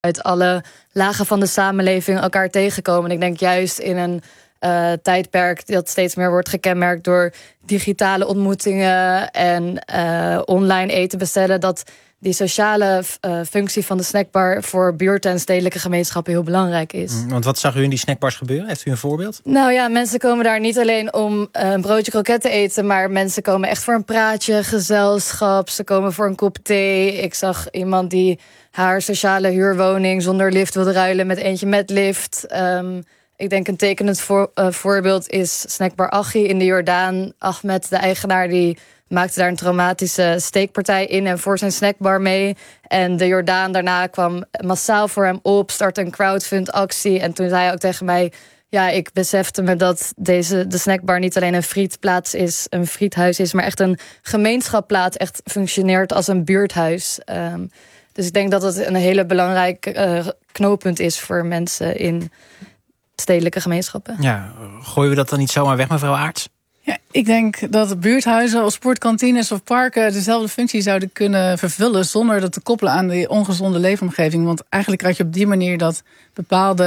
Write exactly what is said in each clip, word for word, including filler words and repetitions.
uit alle lagen van de samenleving elkaar tegenkomen. En ik denk juist in een uh, tijdperk dat steeds meer wordt gekenmerkt door digitale ontmoetingen en uh, online eten bestellen, dat die sociale uh, functie van de snackbar voor buurten en stedelijke gemeenschappen heel belangrijk is. Mm, want wat zag u in die snackbars gebeuren? Heeft u een voorbeeld? Nou ja, mensen komen daar niet alleen om uh, een broodje kroket te eten, maar mensen komen echt voor een praatje, gezelschap. Ze komen voor een kop thee. Ik zag iemand die haar sociale huurwoning zonder lift wilde ruilen met eentje met lift. Um, ik denk een tekenend voor, uh, voorbeeld is snackbar Achi in de Jordaan. Ahmed, de eigenaar, die maakte daar een traumatische steekpartij in en voor zijn snackbar mee. En de Jordaan daarna kwam massaal voor hem op, startte een crowdfund-actie. En toen zei hij ook tegen mij, ja, ik besefte me dat deze, de snackbar niet alleen een frietplaats is, een friethuis is, maar echt een gemeenschapplaats, echt functioneert als een buurthuis. Um, dus ik denk dat het een hele belangrijk uh, knooppunt is voor mensen in stedelijke gemeenschappen. Ja, gooien we dat dan niet zomaar weg, mevrouw Aerts? Ja, ik denk dat buurthuizen of sportkantines of parken dezelfde functie zouden kunnen vervullen zonder dat te koppelen aan die ongezonde leefomgeving. Want eigenlijk krijg je op die manier dat bepaalde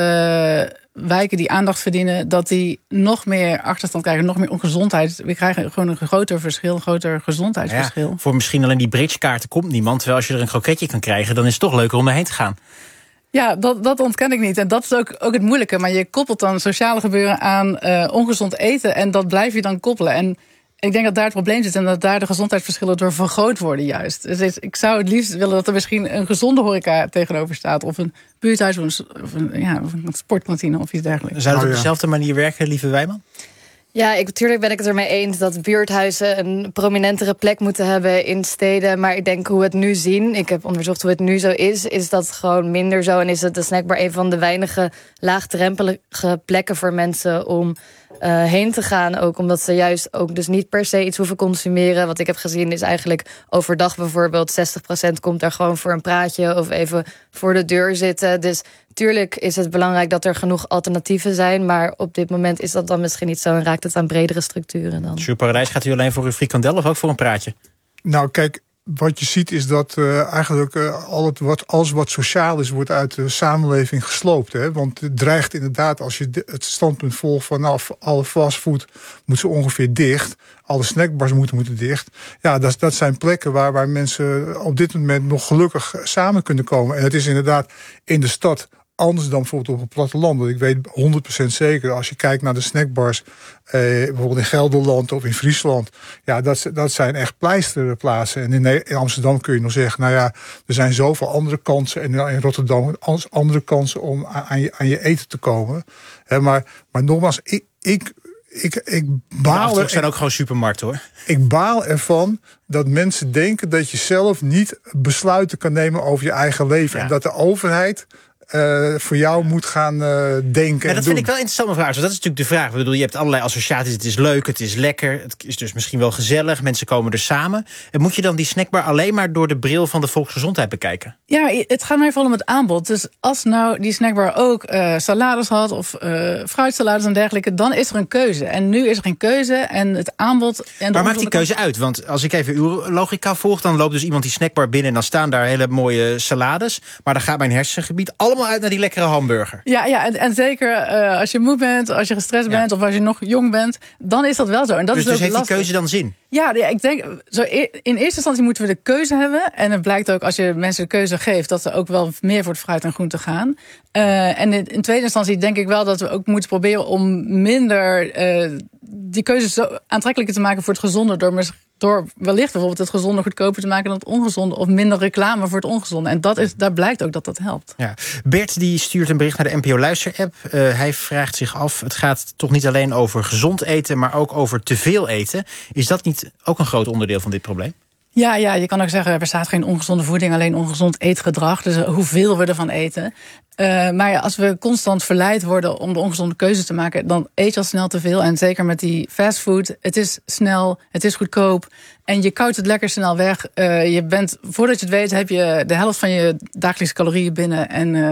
wijken die aandacht verdienen, dat die nog meer achterstand krijgen, nog meer ongezondheid. We krijgen gewoon een groter verschil, een groter gezondheidsverschil. Ja, voor misschien alleen die bridgekaarten komt niemand. Terwijl als je er een kroketje kan krijgen, dan is het toch leuker om erheen te gaan. Ja, dat, dat ontken ik niet. En dat is ook, ook het moeilijke. Maar je koppelt dan sociale gebeuren aan uh, ongezond eten. En dat blijf je dan koppelen. En ik denk dat daar het probleem zit. En dat daar de gezondheidsverschillen door vergroot worden juist. Dus ik zou het liefst willen dat er misschien een gezonde horeca tegenover staat. Of een buurthuis of een, of een, ja, of een sportkantine of iets dergelijks. Zou het op dezelfde manier werken, lieve Wijman? Ja, ik, natuurlijk ben ik het ermee eens dat buurthuizen een prominentere plek moeten hebben in steden. Maar ik denk hoe we het nu zien, ik heb onderzocht hoe het nu zo is, is dat gewoon minder zo. En is het de snackbar een van de weinige laagdrempelige plekken voor mensen om uh, heen te gaan. Ook omdat ze juist ook dus niet per se iets hoeven consumeren. Wat ik heb gezien is eigenlijk overdag bijvoorbeeld zestig procent komt daar gewoon voor een praatje of even voor de deur zitten. Dus tuurlijk is het belangrijk dat er genoeg alternatieven zijn, maar op dit moment is dat dan misschien niet zo en raakt het aan bredere structuren dan. Jules Paradijs, gaat u alleen voor uw frikandel of ook voor een praatje? Nou, kijk, wat je ziet is dat uh, eigenlijk uh, al het wat, alles wat sociaal is, wordt uit de samenleving gesloopt. Hè? Want het dreigt inderdaad, als je de, het standpunt volgt van nou, alle fastfood moet zo ongeveer dicht, alle snackbars moeten, moeten dicht. Ja, dat, dat zijn plekken waar, waar mensen op dit moment nog gelukkig samen kunnen komen. En het is inderdaad in de stad anders dan bijvoorbeeld op het platteland. Want ik weet honderd procent zeker, als je kijkt naar de snackbars, eh, bijvoorbeeld in Gelderland of in Friesland, ja, dat, dat zijn echt pleisterplaatsen. En in, in Amsterdam kun je nog zeggen, nou ja, er zijn zoveel andere kansen, en in Rotterdam andere kansen om aan je, aan je eten te komen. He, maar, maar nogmaals, ik, ik, ik, ik baal er zijn ook gewoon supermarkten, hoor. Ik baal ervan dat mensen denken dat je zelf niet besluiten kan nemen over je eigen leven. Ja. En dat de overheid Uh, voor jou moet gaan uh, denken. Ja, dat en vind doen. ik wel interessant, mevrouw. Dat is natuurlijk de vraag. Ik bedoel, je hebt allerlei associaties. Het is leuk, het is lekker. Het is dus misschien wel gezellig. Mensen komen er samen. En moet je dan die snackbar alleen maar door de bril van de volksgezondheid bekijken? Ja, het gaat mij vooral om het aanbod. Dus als nou die snackbar ook uh, salades had of uh, fruitsalades en dergelijke, dan is er een keuze. En nu is er geen keuze en het aanbod. En maar maakt die keuze uit? Want als ik even uw logica volg, dan loopt dus iemand die snackbar binnen en dan staan daar hele mooie salades. Maar dan gaat mijn hersengebied allemaal uit naar die lekkere hamburger. Ja, ja en, en zeker uh, als je moe bent, als je gestrest ja. bent of als je nog jong bent, dan is dat wel zo. En dat dus is dus ook heeft lastig. die keuze dan zin? Ja, ja, ik denk, zo in eerste instantie moeten we de keuze hebben. En het blijkt ook, als je mensen de keuze geeft, dat ze ook wel meer voor het fruit en groente gaan. Uh, en in, in tweede instantie denk ik wel dat we ook moeten proberen om minder uh, die keuze zo aantrekkelijker te maken voor het gezonde, door, door wellicht bijvoorbeeld het gezonde goedkoper te maken dan het ongezonde, of minder reclame voor het ongezonde. En dat is, daar blijkt ook dat dat helpt. Ja. Bert die stuurt een bericht naar de N P O Luister-app. Uh, hij vraagt zich af, het gaat toch niet alleen over gezond eten, maar ook over te veel eten. Is dat niet ook een groot onderdeel van dit probleem? Ja, ja, je kan ook zeggen, er bestaat geen ongezonde voeding, alleen ongezond eetgedrag. Dus hoeveel we ervan eten. Uh, maar ja, als we constant verleid worden om de ongezonde keuze te maken, dan eet je al snel te veel. En zeker met die fastfood, het is snel, het is goedkoop. En je koudt het lekker snel weg. Uh, je bent, voordat je het weet, heb je de helft van je dagelijkse calorieën binnen. En uh,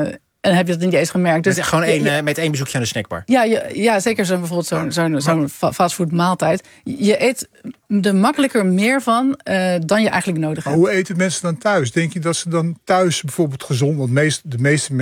En heb je dat niet eens gemerkt. Dus met, gewoon één, je, je, met één bezoekje aan de snackbar. Ja, je, ja zeker zo bijvoorbeeld zo'n zo'n zo'n fastfood maaltijd. Je eet er makkelijker meer van uh, dan je eigenlijk nodig hebt. Maar hoe eten mensen dan thuis? Denk je dat ze dan thuis bijvoorbeeld gezond... want meest, de meeste mensen